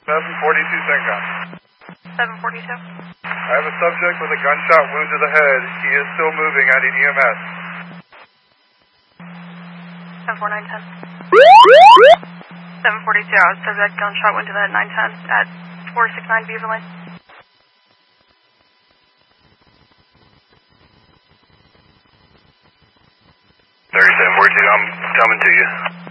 742 CENTCOM. 742. I have a subject with a gunshot wound to the head. He is still moving. I need EMS. 74910. 742. Subject gunshot wound to the head 910 at 469 Beaver Lane. I'm coming to you.